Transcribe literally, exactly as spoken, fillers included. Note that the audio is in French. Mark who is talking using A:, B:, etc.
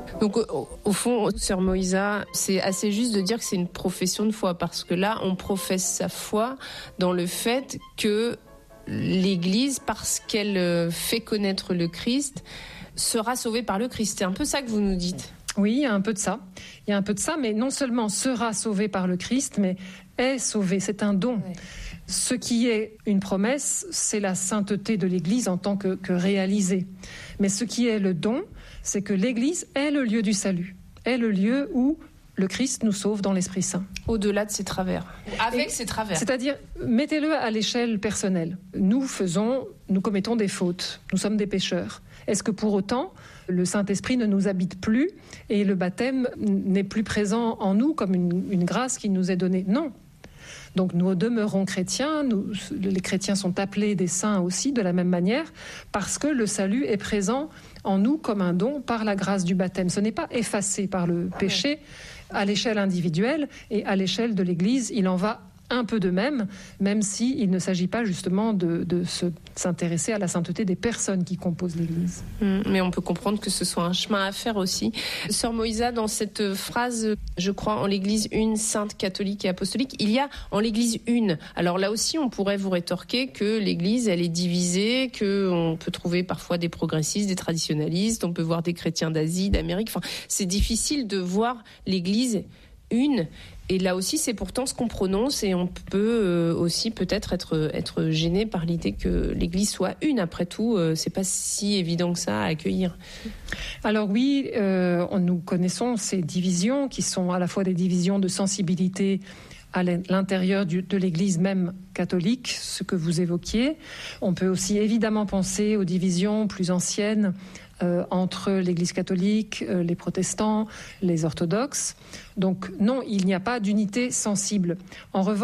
A: Donc au, au fond, sœur Moïsa, c'est assez juste de dire que c'est une profession de foi, parce que là, on professe sa foi dans le fait que l'Église, parce qu'elle fait connaître le Christ, sera sauvée par le Christ. C'est un peu ça que vous nous dites.
B: Oui, il y a un peu de ça. Il y a un peu de ça, mais non seulement sera sauvée par le Christ, mais est sauvée. C'est un don. Ouais. Ce qui est une promesse, c'est la sainteté de l'Église en tant que, que réalisée. Mais ce qui est le don, c'est que l'Église est le lieu du salut, est le lieu où le Christ nous sauve dans l'Esprit Saint.
A: Au-delà de ses travers. Avec Et, ses travers.
B: C'est-à-dire, mettez-le à l'échelle personnelle. Nous faisons, nous commettons des fautes. Nous sommes des pécheurs. Est-ce que pour autant, le Saint-Esprit ne nous habite plus et le baptême n'est plus présent en nous comme une, une grâce qui nous est donnée ? Non. Donc nous demeurons chrétiens, nous, les chrétiens sont appelés des saints aussi de la même manière, parce que le salut est présent en nous comme un don par la grâce du baptême. Ce n'est pas effacé par le péché à l'échelle individuelle, et à l'échelle de l'Église, il en va un peu de même, même s'il ne s'agit pas justement de, de se, s'intéresser à la sainteté des personnes qui composent l'Église.
A: Mmh, mais on peut comprendre que ce soit un chemin à faire aussi. Sœur Moïsa, dans cette phrase, je crois en l'Église une, sainte, catholique et apostolique, il y a en l'Église une. Alors là aussi, on pourrait vous rétorquer que l'Église, elle est divisée, qu'on peut trouver parfois des progressistes, des traditionalistes, on peut voir des chrétiens d'Asie, d'Amérique. Enfin, c'est difficile de voir l'Église une. Et là aussi, c'est pourtant ce qu'on prononce, et on peut euh, aussi peut-être être, être gêné par l'idée que l'Église soit une. Après tout, euh, c'est pas si évident que ça à accueillir.
B: Alors oui, euh, nous connaissons ces divisions qui sont à la fois des divisions de sensibilité à l'intérieur du, de l'Église même catholique, ce que vous évoquiez. On peut aussi évidemment penser aux divisions plus anciennes Euh, entre l'Église catholique, euh, les protestants, les orthodoxes. Donc non, il n'y a pas d'unité sensible. En revanche,